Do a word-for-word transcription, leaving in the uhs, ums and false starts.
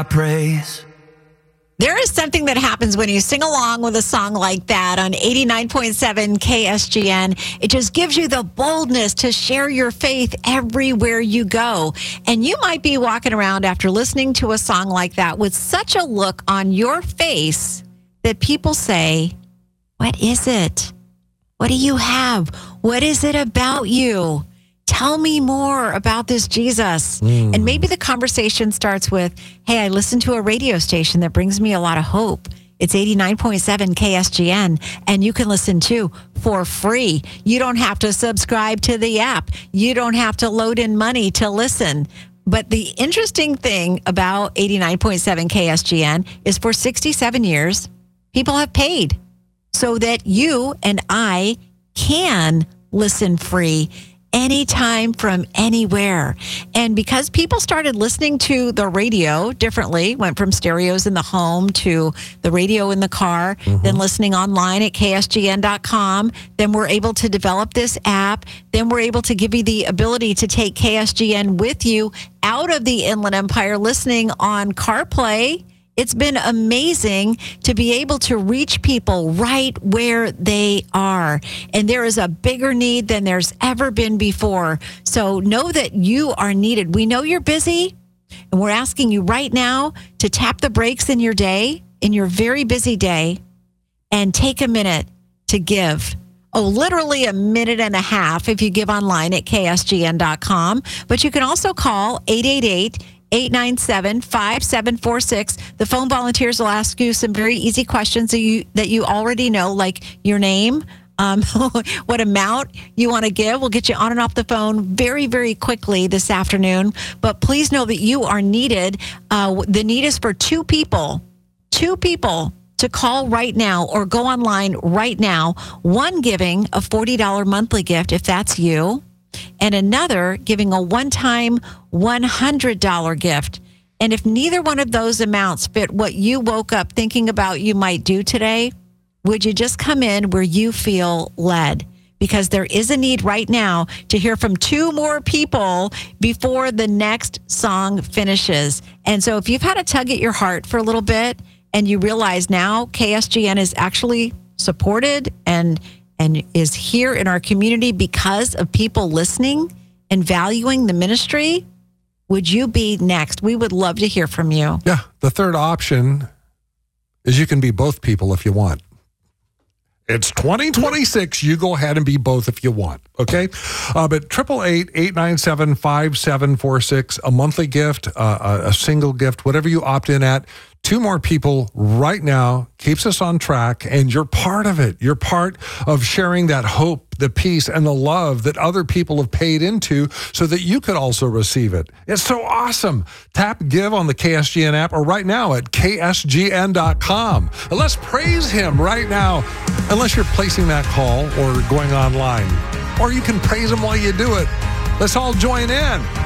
praise. There is something that happens when you sing along with a song like that on eighty-nine point seven K S G N. It just gives you the boldness to share your faith everywhere you go. And you might be walking around after listening to a song like that with such a look on your face that people say, "What is it? What do you have? What is it about you? Tell me more about this Jesus." Mm. And maybe the conversation starts with, "Hey, I listen to a radio station that brings me a lot of hope. It's eighty-nine point seven K S G N, and you can listen to for free. You don't have to subscribe to the app. You don't have to load in money to listen." But the interesting thing about eighty-nine point seven K S G N is for sixty-seven years, people have paid so that you and I can listen free anytime from anywhere. And because people started listening to the radio differently, went from stereos in the home to the radio in the car, mm-hmm. then listening online at K S G N dot com, then we're able to develop this app, then we're able to give you the ability to take K S G N with you out of the Inland Empire, listening on CarPlay. It's been amazing to be able to reach people right where they are. And there is a bigger need than there's ever been before. So know that you are needed. We know you're busy, and we're asking you right now to tap the brakes in your day, in your very busy day, and take a minute to give. Oh, literally a minute and a half if you give online at K S G N dot com. But you can also call eight eight eight, eight nine seven, five seven four six. The phone volunteers will ask you some very easy questions that you that you already know, like your name, um, what amount you want to give. We'll get you on and off the phone very, very quickly this afternoon. But please know that you are needed. Uh, the need is for two people, two people to call right now or go online right now. One giving a forty dollars monthly gift, if that's you, and another giving a one-time one hundred dollars gift. And if neither one of those amounts fit what you woke up thinking about you might do today, would you just come in where you feel led? Because there is a need right now to hear from two more people before the next song finishes. And so if you've had a tug at your heart for a little bit and you realize now K S G N is actually supported and and is here in our community because of people listening and valuing the ministry, would you be next? We would love to hear from you. Yeah, the third option is you can be both people if you want. It's twenty twenty-six. You go ahead and be both if you want, okay? Uh, but triple eight, eight nine seven, five seven four six, a monthly gift, uh, a single gift, whatever you opt in at. Two more people right now keeps us on track, and you're part of it. You're part of sharing that hope, the peace, and the love that other people have paid into so that you could also receive it. It's so awesome. Tap Give on the K S G N app or right now at K S G N dot com. And let's praise him right now, unless you're placing that call or going online. Or you can praise him while you do it. Let's all join in.